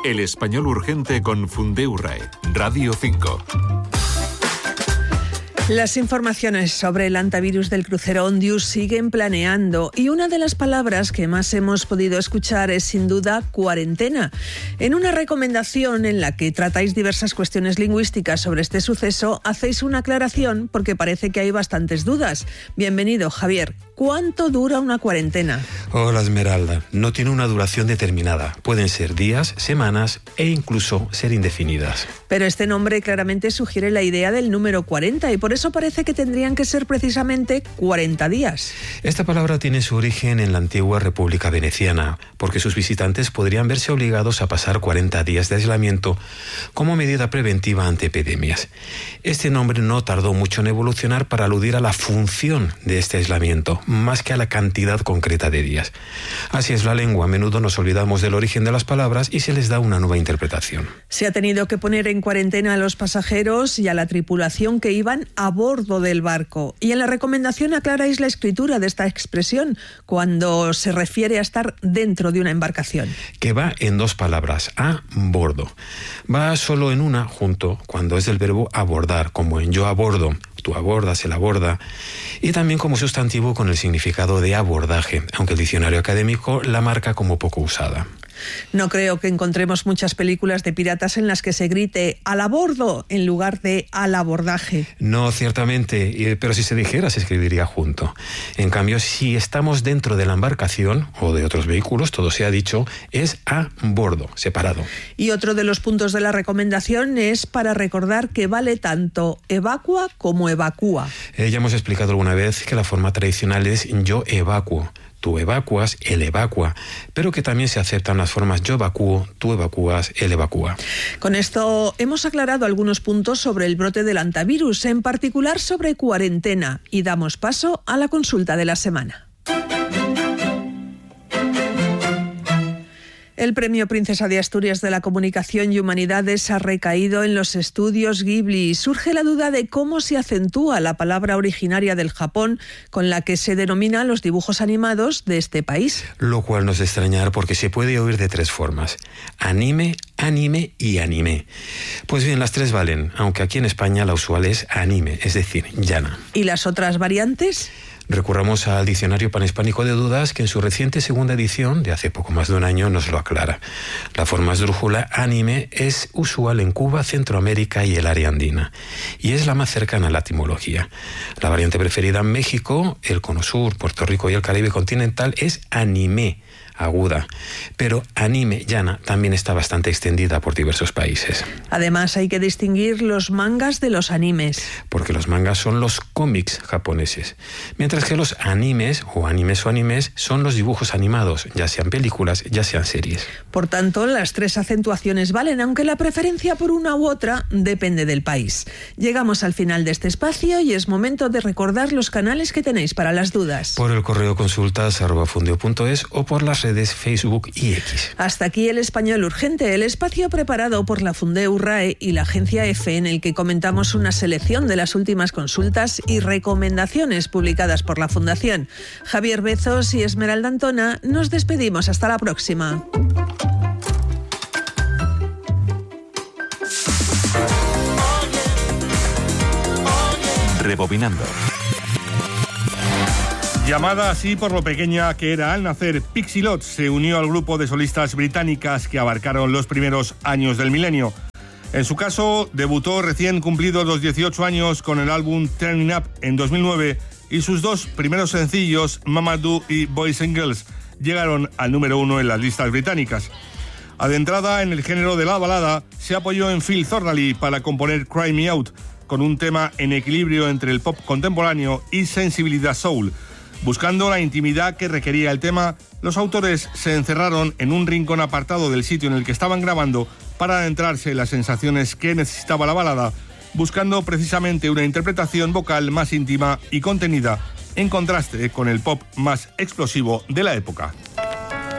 El español urgente con Fundeu RAE, Radio 5. Las informaciones sobre el hantavirus del crucero Ondius siguen planeando y una de las palabras que más hemos podido escuchar es sin duda cuarentena. En una recomendación en la que tratáis diversas cuestiones lingüísticas sobre este suceso, hacéis una aclaración porque parece que hay bastantes dudas. Bienvenido, Javier. ¿Cuánto dura una cuarentena? Hola, Esmeralda. No tiene una duración determinada. Pueden ser días, semanas e incluso ser indefinidas. Pero este nombre claramente sugiere la idea del número 40 y por eso parece que tendrían que ser precisamente 40 días. Esta palabra tiene su origen en la antigua República Veneciana, porque sus visitantes podrían verse obligados a pasar 40 días de aislamiento como medida preventiva ante epidemias. Este nombre no tardó mucho en evolucionar para aludir a la función de este aislamiento, más que a la cantidad concreta de días. Así es la lengua, a menudo nos olvidamos del origen de las palabras y se les da una nueva interpretación. Se ha tenido que poner en cuarentena a los pasajeros y a la tripulación que iban a bordo del barco. Y en la recomendación aclaráis la escritura de esta expresión cuando se refiere a estar dentro de una embarcación. Que va en dos palabras, a bordo. Va solo en una junto cuando es del verbo abordar, como en yo abordo. Tú abordas, él aborda, y también como sustantivo con el significado de abordaje, aunque el diccionario académico la marca como poco usada. No creo que encontremos muchas películas de piratas en las que se grite al abordo en lugar de al abordaje. No, ciertamente, pero si se dijera se escribiría junto. En cambio, si estamos dentro de la embarcación o de otros vehículos, todo se ha dicho, es a bordo, separado. Y otro de los puntos de la recomendación es para recordar que vale tanto evacua como evacúa. Ya hemos explicado alguna vez que la forma tradicional es yo evacuo. Tú evacuas, él evacua, pero que también se aceptan las formas yo evacúo, tú evacúas, él evacúa. Con esto hemos aclarado algunos puntos sobre el brote del hantavirus, en particular sobre cuarentena, y damos paso a la consulta de la semana. El Premio Princesa de Asturias de la Comunicación y Humanidades ha recaído en los estudios Ghibli. Surge la duda de cómo se acentúa la palabra originaria del Japón con la que se denominan los dibujos animados de este país. Lo cual no es de extrañar porque se puede oír de tres formas: anime, anime y anime. Pues bien, las tres valen, aunque aquí en España la usual es anime, es decir, llana. ¿Y las otras variantes? Recurramos al Diccionario Panhispánico de Dudas, que en su reciente segunda edición, de hace poco más de un año, nos lo aclara. La forma esdrújula anime es usual en Cuba, Centroamérica y el área andina, y es la más cercana a la etimología. La variante preferida en México, el Cono Sur, Puerto Rico y el Caribe continental es anime, aguda, pero anime llana también está bastante extendida por diversos países. Además, hay que distinguir los mangas de los animes. Porque los mangas son los cómics japoneses, mientras que los animes son los dibujos animados, ya sean películas, ya sean series. Por tanto, las tres acentuaciones valen, aunque la preferencia por una u otra depende del país. Llegamos al final de este espacio y es momento de recordar los canales que tenéis para las dudas. Por el correo consultas@fundeu.es o por las redes Facebook y X. Hasta aquí El Español Urgente, el espacio preparado por la Fundeu RAE y la agencia EFE, en el que comentamos una selección de las últimas consultas y recomendaciones publicadas por la Fundación. Javier Bezos y Esmeralda Antona, nos despedimos. Hasta la próxima. Rebobinando. Llamada así por lo pequeña que era al nacer, Pixie Lott se unió al grupo de solistas británicas que abarcaron los primeros años del milenio. En su caso, debutó recién cumplidos los 18 años con el álbum Turning Up en 2009 y sus dos primeros sencillos, Mama Do y Boys and Girls, llegaron al número 1 en las listas británicas. Adentrada en el género de la balada, se apoyó en Phil Thornley para componer Cry Me Out, con un tema en equilibrio entre el pop contemporáneo y sensibilidad soul. Buscando la intimidad que requería el tema, los autores se encerraron en un rincón apartado del sitio en el que estaban grabando para adentrarse en las sensaciones que necesitaba la balada, buscando precisamente una interpretación vocal más íntima y contenida, en contraste con el pop más explosivo de la época.